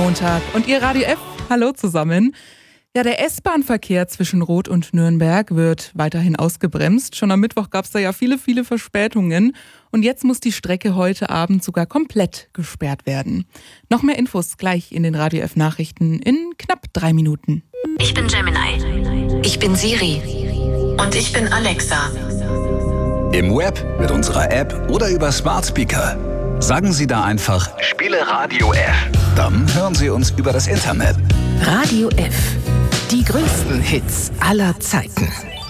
Montag und ihr Radio F, hallo zusammen. Ja, der S-Bahn-Verkehr zwischen Roth und Nürnberg wird weiterhin ausgebremst. Schon am Mittwoch gab es da ja viele Verspätungen. Und jetzt muss die Strecke heute Abend sogar komplett gesperrt werden. Noch mehr Infos gleich in den Radio F Nachrichten in knapp 3 Minuten. Ich bin Gemini. Ich bin Siri. Und ich bin Alexa. Im Web, mit unserer App oder über Smart Speaker. Sagen Sie da einfach, spiele Radio F. Dann hören Sie uns über das Internet. Radio F. Die größten Hits aller Zeiten.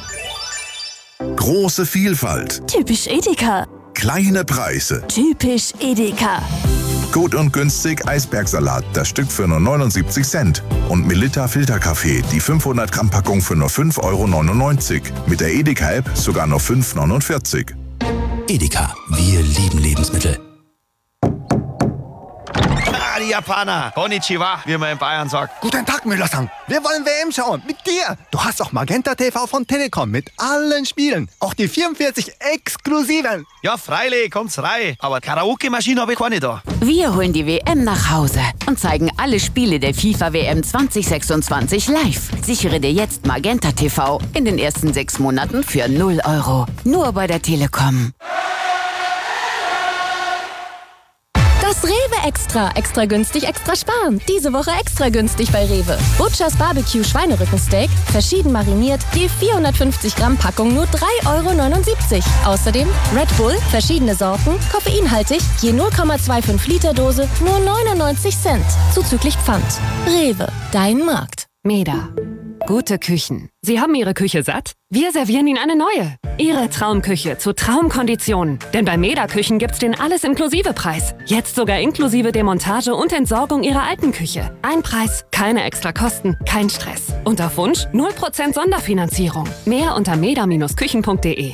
Große Vielfalt. Typisch Edeka. Kleine Preise. Typisch Edeka. Gut und günstig Eisbergsalat, das Stück für nur 79 Cent. Und Melitta Filterkaffee, die 500 Gramm Packung für nur 5,99 €. Mit der Edeka-App sogar nur 5,49 €. Edeka, wir lieben Lebensmittel. Die Japaner. Konnichiwa, wie man in Bayern sagt. Guten Tag, Müller-san. Wir wollen WM schauen. Mit dir. Du hast auch Magenta TV von Telekom mit allen Spielen. Auch die 44 exklusiven. Ja, freilich, kommt's rein. Aber Karaoke-Maschine habe ich keine da. Wir holen die WM nach Hause und zeigen alle Spiele der FIFA-WM 2026 live. Sichere dir jetzt Magenta TV in den ersten 6 Monaten für 0 €. Nur bei der Telekom. Das Rewe Extra. Extra günstig, extra sparen. Diese Woche extra günstig bei Rewe. Butchers Barbecue Schweinerückensteak, verschieden mariniert, je 450 Gramm Packung nur 3,79 €. Außerdem Red Bull, verschiedene Sorten, koffeinhaltig, je 0,25 Liter Dose, nur 99 Cent. Zuzüglich Pfand. Rewe, dein Markt. Meda. Gute Küchen. Sie haben Ihre Küche satt? Wir servieren Ihnen eine neue. Ihre Traumküche zu Traumkonditionen. Denn bei Meda Küchen gibt's den Alles-Inklusive-Preis. Jetzt sogar inklusive Demontage und Entsorgung Ihrer alten Küche. Ein Preis, keine extra Kosten, kein Stress. Und auf Wunsch 0% Sonderfinanzierung. Mehr unter meda-küchen.de.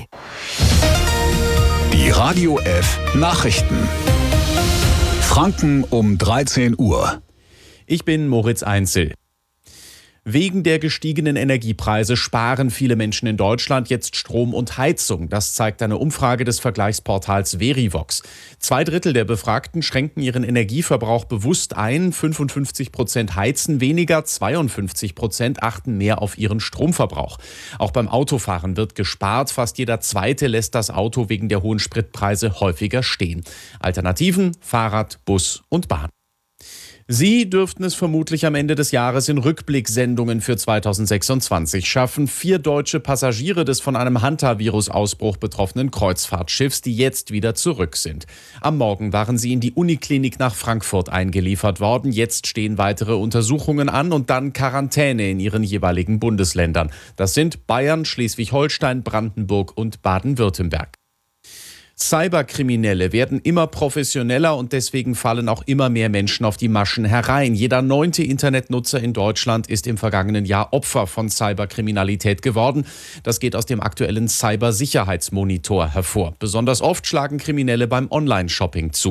Die Radio F Nachrichten. Franken um 13 Uhr. Ich bin Moritz Einzel. Wegen der gestiegenen Energiepreise sparen viele Menschen in Deutschland jetzt Strom und Heizung. Das zeigt eine Umfrage des Vergleichsportals Verivox. 2/3 der Befragten schränken ihren Energieverbrauch bewusst ein. 55% heizen weniger, 52% achten mehr auf ihren Stromverbrauch. Auch beim Autofahren wird gespart. Fast jeder Zweite lässt das Auto wegen der hohen Spritpreise häufiger stehen. Alternativen: Fahrrad, Bus und Bahn. Sie dürften es vermutlich am Ende des Jahres in Rückblicksendungen für 2026 schaffen. 4 deutsche Passagiere des von einem Hantavirus-Ausbruch betroffenen Kreuzfahrtschiffs, die jetzt wieder zurück sind. Am Morgen waren sie in die Uniklinik nach Frankfurt eingeliefert worden. Jetzt stehen weitere Untersuchungen an und dann Quarantäne in ihren jeweiligen Bundesländern. Das sind Bayern, Schleswig-Holstein, Brandenburg und Baden-Württemberg. Cyberkriminelle werden immer professioneller und deswegen fallen auch immer mehr Menschen auf die Maschen herein. Jeder 9. Internetnutzer in Deutschland ist im vergangenen Jahr Opfer von Cyberkriminalität geworden. Das geht aus dem aktuellen Cybersicherheitsmonitor hervor. Besonders oft schlagen Kriminelle beim Online-Shopping zu.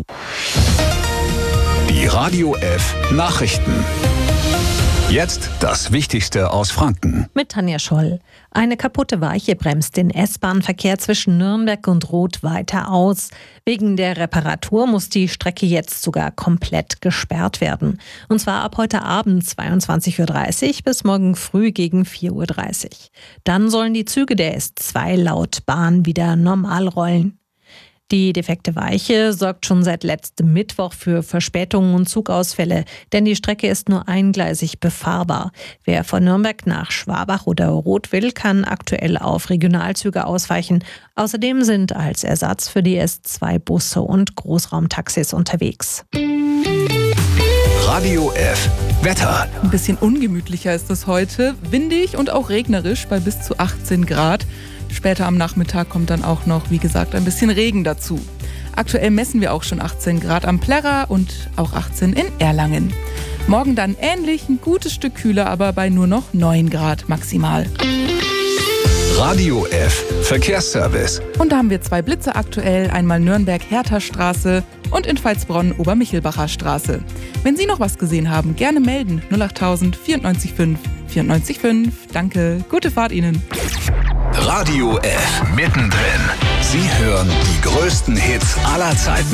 Die Radio F Nachrichten. Jetzt das Wichtigste aus Franken. Mit Tanja Scholl. Eine kaputte Weiche bremst den S-Bahn-Verkehr zwischen Nürnberg und Roth weiter aus. Wegen der Reparatur muss die Strecke jetzt sogar komplett gesperrt werden. Und zwar ab heute Abend 22:30 Uhr bis morgen früh gegen 4:30 Uhr. Dann sollen die Züge der S2 laut Bahn wieder normal rollen. Die defekte Weiche sorgt schon seit letztem Mittwoch für Verspätungen und Zugausfälle, denn die Strecke ist nur eingleisig befahrbar. Wer von Nürnberg nach Schwabach oder Roth will, kann aktuell auf Regionalzüge ausweichen. Außerdem sind als Ersatz für die S2 Busse und Großraumtaxis unterwegs. Radio F Wetter. Ein bisschen ungemütlicher ist es heute, windig und auch regnerisch bei bis zu 18 Grad. Später am Nachmittag kommt dann auch noch, wie gesagt, ein bisschen Regen dazu. Aktuell messen wir auch schon 18 Grad am Plärrer und auch 18 in Erlangen. Morgen dann ähnlich, ein gutes Stück kühler, aber bei nur noch 9 Grad maximal. Radio F Verkehrsservice. Und da haben wir 2 Blitze aktuell, einmal Nürnberg-Hertha-Straße und in Pfalzbronn Obermichelbacher Straße. Wenn Sie noch was gesehen haben, gerne melden. 08000 94 5 94 5. Danke, gute Fahrt Ihnen. Radio F mittendrin. Sie hören die größten Hits aller Zeiten.